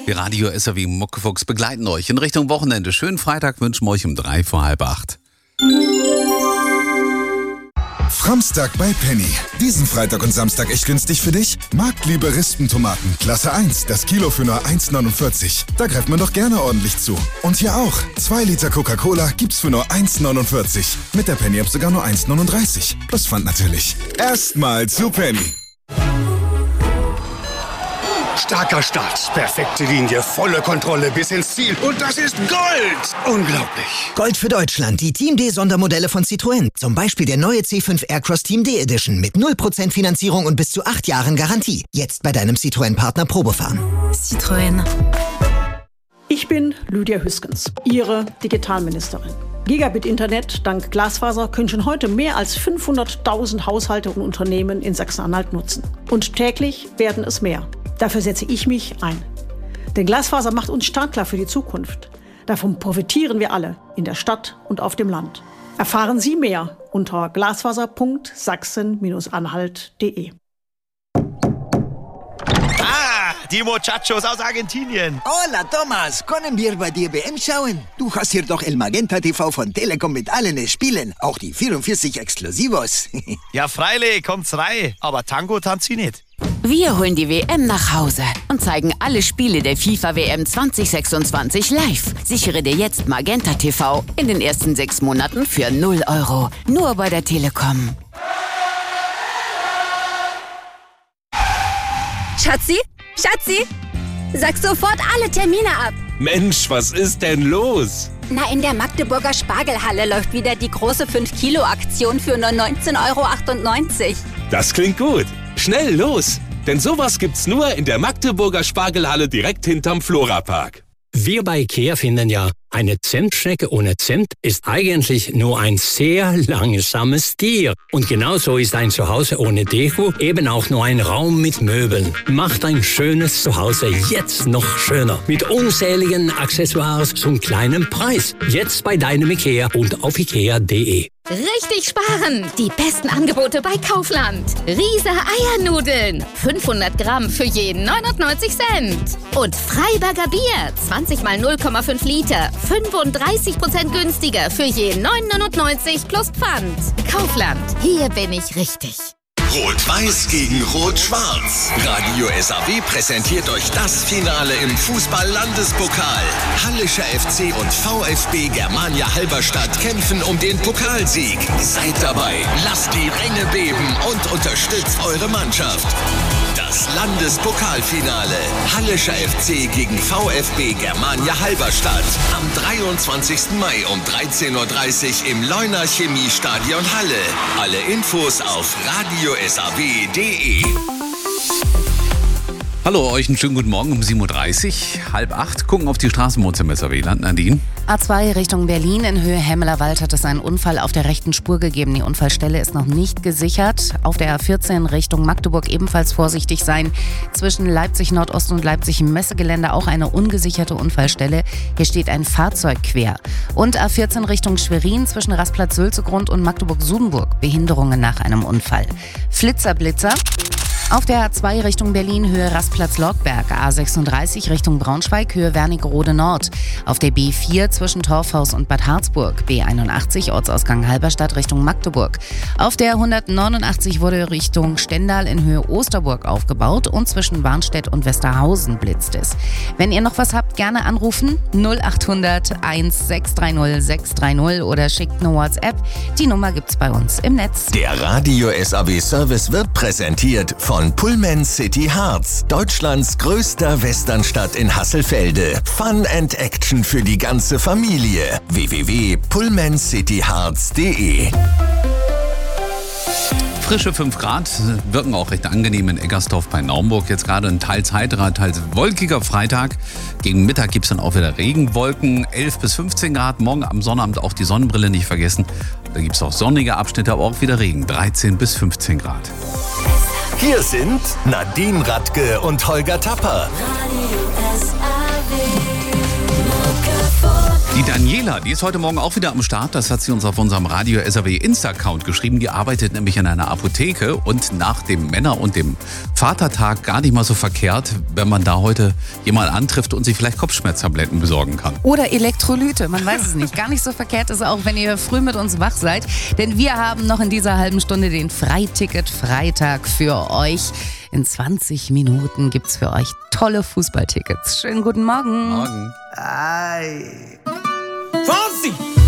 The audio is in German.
Wir Radio SAW Muckefuchs begleiten euch in Richtung Wochenende. Schönen Freitag wünschen wir euch um 7:45. Framstag bei Penny. Diesen Freitag und Samstag echt günstig für dich? Marktliebe Rispentomaten, Klasse 1, das Kilo für nur 1,49. Da greift man doch gerne ordentlich zu. Und hier auch, 2 Liter Coca-Cola gibt's für nur 1,49. Mit der Penny-App sogar nur 1,39. Plus Pfand natürlich. Erstmal zu Penny. Starker Start, perfekte Linie, volle Kontrolle bis ins Ziel. Und das ist Gold! Unglaublich. Gold für Deutschland, die Team D Sondermodelle von Citroën. Zum Beispiel der neue C5 Aircross Team D Edition mit 0% Finanzierung und bis zu 8 Jahren Garantie. Jetzt bei deinem Citroën-Partner Probefahren. Citroën. Ich bin Lydia Hüskens, Ihre Digitalministerin. Gigabit-Internet dank Glasfaser können schon heute mehr als 500.000 Haushalte und Unternehmen in Sachsen-Anhalt nutzen. Und täglich werden es mehr. Dafür setze ich mich ein. Denn Glasfaser macht uns startklar für die Zukunft. Davon profitieren wir alle, in der Stadt und auf dem Land. Erfahren Sie mehr unter glasfaser.sachsen-anhalt.de. Die Muchachos aus Argentinien. Hola, Thomas. Können wir bei dir WM schauen? Du hast hier doch El Magenta TV von Telekom mit allen Spielen. Auch die 44 Exklusivos. Ja, freilich, kommt's rein. Aber Tango tanzt sie nicht. Wir holen die WM nach Hause und zeigen alle Spiele der FIFA WM 2026 live. Sichere dir jetzt Magenta TV in den ersten 6 Monaten für 0 €. Nur bei der Telekom. Schatzi? Schatzi? Sag sofort alle Termine ab. Mensch, was ist denn los? Na, in der Magdeburger Spargelhalle läuft wieder die große 5-Kilo-Aktion für nur 19,98 €. Das klingt gut. Schnell los! Denn sowas gibt's nur in der Magdeburger Spargelhalle direkt hinterm Florapark. Wir bei IKEA finden ja, eine Zentschnecke ohne Zent ist eigentlich nur ein sehr langsames Tier. Und genauso ist ein Zuhause ohne Deko eben auch nur ein Raum mit Möbeln. Macht ein schönes Zuhause jetzt noch schöner. Mit unzähligen Accessoires zum kleinen Preis. Jetzt bei deinem IKEA und auf ikea.de. Richtig sparen! Die besten Angebote bei Kaufland. Riese Eiernudeln. 500 Gramm für jeden 99 Cent. Und Freiberger Bier. 20 mal 0,5 Liter. 35% günstiger für je 9,99 plus Pfand. Kaufland. Hier bin ich richtig. Rot-Weiß gegen Rot-Schwarz. Radio SAW präsentiert euch das Finale im Fußball-Landespokal. Hallischer FC und VfB Germania Halberstadt kämpfen um den Pokalsieg. Seid dabei, lasst die Ränge beben und unterstützt eure Mannschaft. Das Landespokalfinale. Hallischer FC gegen VfB Germania Halberstadt. Am 23. Mai um 13:30 Uhr im Leuner Chemiestadion Halle. Alle Infos auf radiosaw.de. Hallo, euch einen schönen guten Morgen um 7:30 Uhr, 7:30. Gucken auf die Straßenmuster im SAW-Land. Nadine? A2 Richtung Berlin in Höhe Hemmelerwald hat es einen Unfall auf der rechten Spur gegeben. Die Unfallstelle ist noch nicht gesichert. Auf der A14 Richtung Magdeburg ebenfalls vorsichtig sein. Zwischen Leipzig Nordost und Leipzig im Messegelände auch eine ungesicherte Unfallstelle. Hier steht ein Fahrzeug quer. Und A14 Richtung Schwerin zwischen Rastplatz-Sülzegrund und Magdeburg-Sudenburg. Behinderungen nach einem Unfall. Flitzer-Blitzer. Auf der A2 Richtung Berlin Höhe Rastplatz-Lockberg, A36 Richtung Braunschweig Höhe Wernigerode Nord. Auf der B4 zwischen Torfhaus und Bad Harzburg, B81 Ortsausgang Halberstadt Richtung Magdeburg. Auf der 189 wurde Richtung Stendal in Höhe Osterburg aufgebaut und zwischen Warnstedt und Westerhausen blitzt es. Wenn ihr noch was habt, gerne anrufen 0800 1630 630 oder schickt eine WhatsApp. Die Nummer gibt's bei uns im Netz. Der Radio SAW Service wird präsentiert von Pullman City Harz, Deutschlands größter Westernstadt in Hasselfelde. Fun and Action für die ganze Familie. www.pullmancityharz.de. Frische 5 Grad, wirken auch recht angenehm in Eggersdorf bei Naumburg. Jetzt gerade ein teils heiterer, teils wolkiger Freitag. Gegen Mittag gibt es dann auch wieder Regenwolken, 11 bis 15 Grad. Morgen am Sonnabend auch die Sonnenbrille nicht vergessen. Da gibt es auch sonnige Abschnitte, aber auch wieder Regen, 13 bis 15 Grad. Hier sind Nadine Radke und Holger Tapper. Radio SAW. Die Daniela, die ist heute Morgen auch wieder am Start. Das hat sie uns auf unserem Radio SAW Insta-Account geschrieben. Die arbeitet nämlich in einer Apotheke und nach dem Männer- und dem Vatertag gar nicht mal so verkehrt, wenn man da heute jemanden antrifft und sich vielleicht Kopfschmerztabletten besorgen kann. Oder Elektrolyte, man weiß es nicht. Gar nicht so verkehrt ist auch, wenn ihr früh mit uns wach seid. Denn wir haben noch in dieser halben Stunde den Freiticket-Freitag für euch. In 20 Minuten gibt's für euch tolle Fußballtickets. Schönen guten Morgen. Morgen. Ay. Fonsi!